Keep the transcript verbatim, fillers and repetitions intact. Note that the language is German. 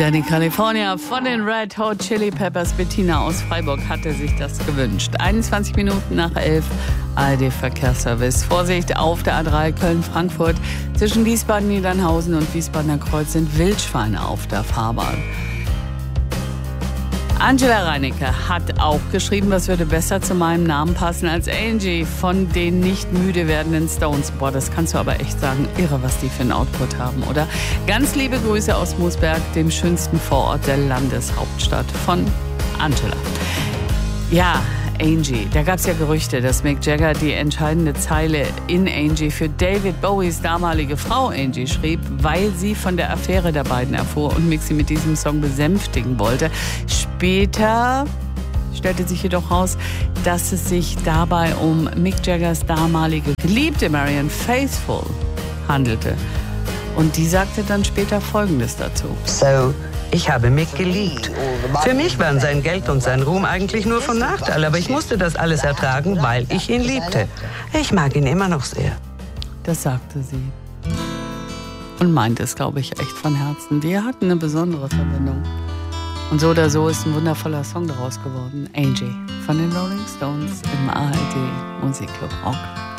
Danny California von den Red Hot Chili Peppers. Bettina aus Freiburg hatte sich das gewünscht. einundzwanzig Minuten nach elf, A R D-Verkehrsservice. Vorsicht auf der A drei Köln-Frankfurt. Zwischen Wiesbaden-Niedernhausen und Wiesbadener Kreuz sind Wildschweine auf der Fahrbahn. Angela Reinecke hat auch geschrieben, was würde besser zu meinem Namen passen als Angie von den nicht müde werdenden Stones. Boah, das kannst du aber echt sagen. Irre, was die für einen Output haben, oder? Ganz liebe Grüße aus Moosberg, dem schönsten Vorort der Landeshauptstadt, von Angela. Ja, Angie. Da gab es ja Gerüchte, dass Mick Jagger die entscheidende Zeile in Angie für David Bowies damalige Frau Angie schrieb, weil sie von der Affäre der beiden erfuhr und Mick sie mit diesem Song besänftigen wollte. Später stellte sich jedoch raus, dass es sich dabei um Mick Jaggers damalige Geliebte Marianne Faithfull handelte. Und die sagte dann später Folgendes dazu. So, ich habe Mick geliebt. Für mich waren sein Geld und sein Ruhm eigentlich nur von Nachteil, aber ich musste das alles ertragen, weil ich ihn liebte. Ich mag ihn immer noch sehr. Das sagte sie. Und meinte es, glaube ich, echt von Herzen. Die hatten eine besondere Verbindung. Und so oder so ist ein wundervoller Song daraus geworden. Angie von den Rolling Stones im A R D Musikclub Rock.